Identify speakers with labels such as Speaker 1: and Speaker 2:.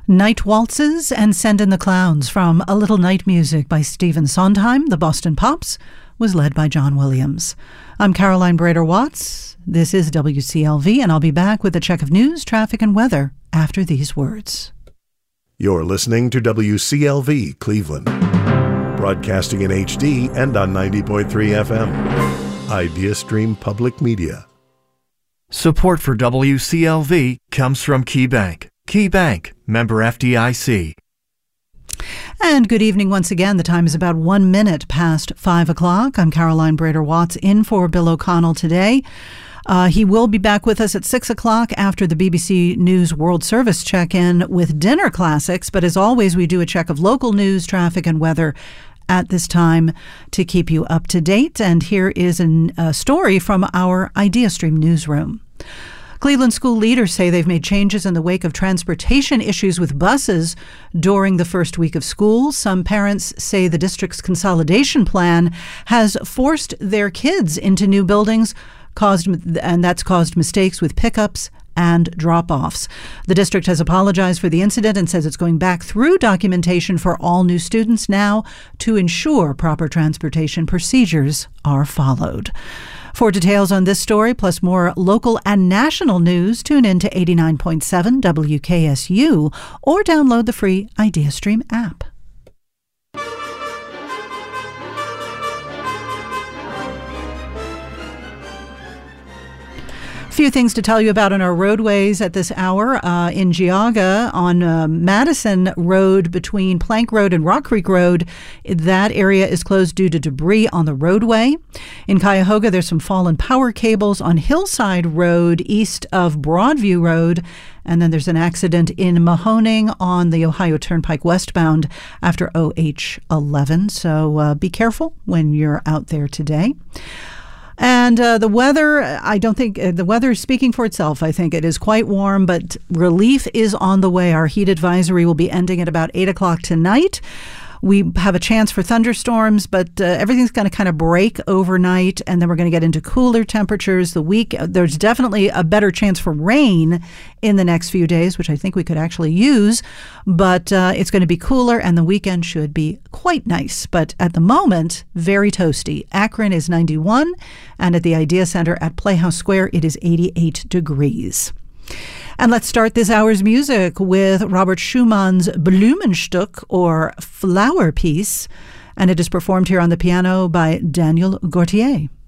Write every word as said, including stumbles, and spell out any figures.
Speaker 1: Night Waltzes and Send in the Clowns from A Little Night Music by Stephen Sondheim, the Boston Pops, was led by John Williams. I'm Caroline Brader-Watts. This is W C L V, and I'll be back with a check of news, traffic, and weather after these words.
Speaker 2: You're listening to W C L V Cleveland, broadcasting in H D and on ninety point three F M. IdeaStream Public Media.
Speaker 3: Support for W C L V comes from KeyBank. KeyBank, member F D I C.
Speaker 1: And good evening once again. The time is about one minute past five o'clock. I'm Caroline Brader-Watts in for Bill O'Connell today. Uh, he will be back with us at six o'clock after the B B C News World Service check-in with dinner classics. But as always, we do a check of local news, traffic, and weather at this time to keep you up to date. And here is an, a story from our IdeaStream newsroom. Cleveland school leaders say they've made changes in the wake of transportation issues with buses during the first week of school. Some parents say the district's consolidation plan has forced their kids into new buildings, caused and that's caused mistakes with pickups and drop-offs. The district has apologized for the incident and says it's going back through documentation for all new students now to ensure proper transportation procedures are followed. For details on this story, plus more local and national news, tune in to eighty-nine point seven W K S U or download the free IdeaStream app. Few things to tell you about on our roadways at this hour. Uh, in Geauga, on uh, Madison Road between Plank Road and Rock Creek Road, that area is closed due to debris on the roadway. In Cuyahoga, there's some fallen power cables on Hillside Road east of Broadview Road. And then there's an accident in Mahoning on the Ohio Turnpike westbound after O H eleven. So uh, be careful when you're out there today. And uh, the weather, I don't think uh, the weather is speaking for itself. I think it is quite warm, but relief is on the way. Our heat advisory will be ending at about eight o'clock tonight. We have a chance for thunderstorms, but uh, everything's going to kind of break overnight, and then we're going to get into cooler temperatures the week. There's definitely a better chance for rain in the next few days, which I think we could actually use, but uh, it's going to be cooler, and the weekend should be quite nice. But at the moment, very toasty. Akron is ninety-one, and at the Idea Center at Playhouse Square, it is eighty-eight degrees. And let's start this hour's music with Robert Schumann's Blumenstück, or Flower Piece, and it is performed here on the piano by Daniel Gauthier.